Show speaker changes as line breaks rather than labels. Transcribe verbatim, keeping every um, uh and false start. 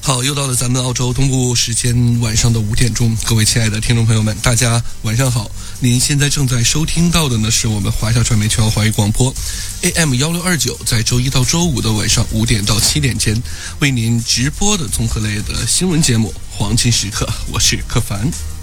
好，又到了咱们澳洲东部时间晚上的五点钟，各位亲爱的听众朋友们，大家晚上好。您现在正在收听到的呢，是我们华夏传媒全华语广播 A M 一六二九，在周一到周五的晚上五点到七点间为您直播的综合类的新闻节目《黄金时刻》，我是柯凡。